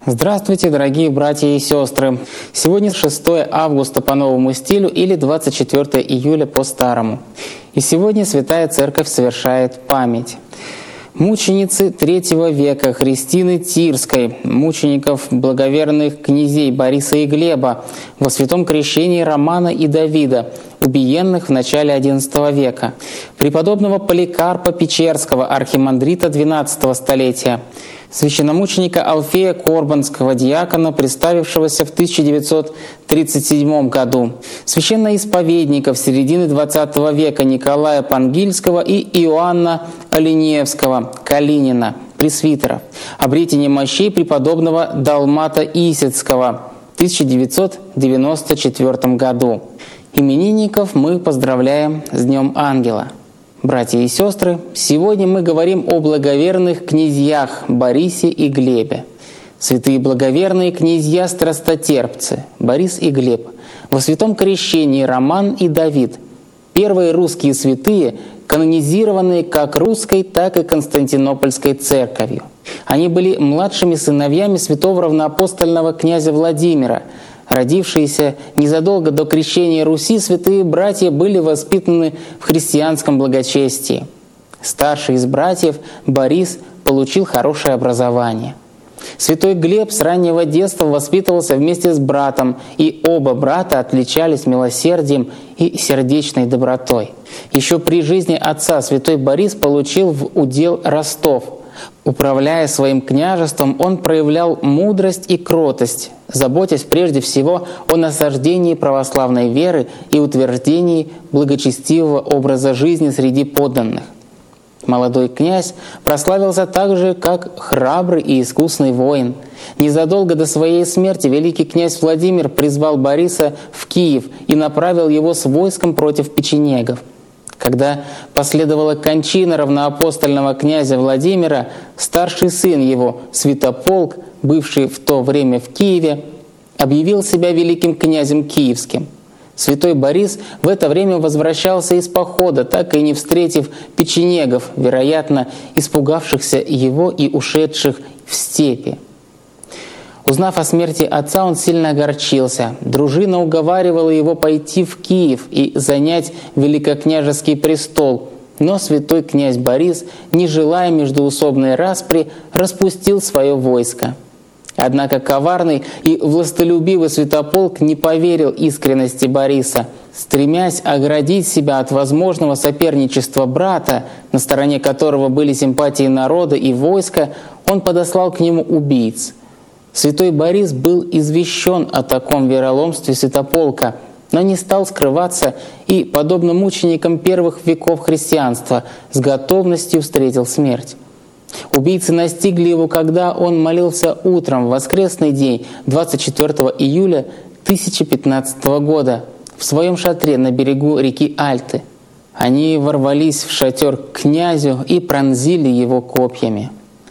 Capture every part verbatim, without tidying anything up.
Здравствуйте, дорогие братья и сестры! Сегодня шестое августа по новому стилю или двадцать четвёртое июля по старому. И сегодня Святая Церковь совершает память мученицы третьего века Христины Тирской, мучеников благоверных князей Бориса и Глеба, во святом крещении Романа и Давида, убиенных в начале одиннадцатого века, преподобного Поликарпа Печерского, архимандрита двенадцатого столетия, священномученика Алфея Корбанского, диакона, представившегося в тысяча девятьсот тридцать седьмом году, священноисповедников середины двадцатого века Николая Пангильского и Иоанна Оленевского, Калинина, пресвитеров, обретение мощей преподобного Далмата Исицкого в тысяча девятьсот девяносто четвёртом году. Именинников мы поздравляем с Днем Ангела. Братья и сестры, сегодня мы говорим о благоверных князьях Борисе и Глебе. Святые благоверные князья-страстотерпцы Борис и Глеб, во святом крещении Роман и Давид, первые русские святые, канонизированные как русской, так и константинопольской церковью. Они были младшими сыновьями святого равноапостольного князя Владимира. Родившиеся незадолго до крещения Руси, святые братья были воспитаны в христианском благочестии. Старший из братьев, Борис, получил хорошее образование. Святой Глеб с раннего детства воспитывался вместе с братом, и оба брата отличались милосердием и сердечной добротой. Еще при жизни отца святой Борис получил в удел Ростов. Управляя своим княжеством, он проявлял мудрость и кротость, заботясь прежде всего о насаждении православной веры и утверждении благочестивого образа жизни среди подданных. Молодой князь прославился также как храбрый и искусный воин. Незадолго до своей смерти великий князь Владимир призвал Бориса в Киев и направил его с войском против печенегов. Когда последовала кончина равноапостольного князя Владимира, старший сын его, Святополк, бывший в то время в Киеве, объявил себя великим князем киевским. Святой Борис в это время возвращался из похода, так и не встретив печенегов, вероятно, испугавшихся его и ушедших в степи. Узнав о смерти отца, он сильно огорчился. Дружина уговаривала его пойти в Киев и занять великокняжеский престол. Но святой князь Борис, не желая междоусобной распри, распустил свое войско. Однако коварный и властолюбивый Святополк не поверил искренности Бориса. Стремясь оградить себя от возможного соперничества брата, на стороне которого были симпатии народа и войска, он подослал к нему убийц. Святой Борис был извещен о таком вероломстве Святополка, но не стал скрываться и, подобно мученикам первых веков христианства, с готовностью встретил смерть. Убийцы настигли его, когда он молился утром в воскресный день двадцать четвёртого июля тысяча пятнадцатого года в своем шатре на берегу реки Альты. Они ворвались в шатер к князю и пронзили его копьями.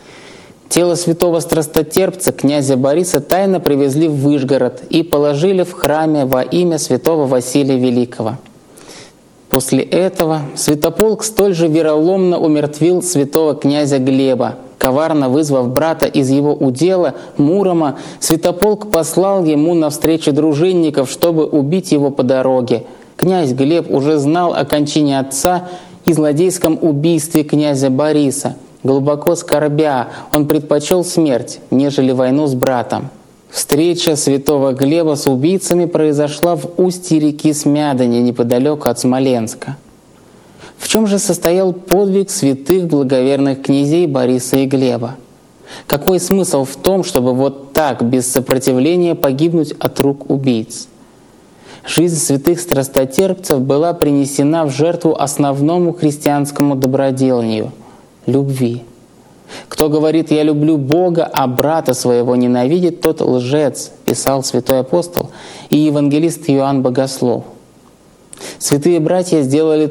Тело святого страстотерпца, князя Бориса, тайно привезли в Выжгород и положили в храме во имя святого Василия Великого. После этого Святополк столь же вероломно умертвил святого князя Глеба. Коварно вызвав брата из его удела, Мурома, Святополк послал ему навстречу дружинников, чтобы убить его по дороге. Князь Глеб уже знал о кончине отца и злодейском убийстве князя Бориса. Глубоко скорбя, он предпочел смерть, нежели войну с братом. Встреча святого Глеба с убийцами произошла в устье реки Смядане, неподалеку от Смоленска. В чем же состоял подвиг святых благоверных князей Бориса и Глеба? Какой смысл в том, чтобы вот так, без сопротивления, погибнуть от рук убийц? Жизнь святых страстотерпцев была принесена в жертву основному христианскому добродеянию — любви. «Кто говорит, я люблю Бога, а брата своего ненавидит, тот лжец», писал святой апостол и евангелист Иоанн Богослов. Святые братья сделали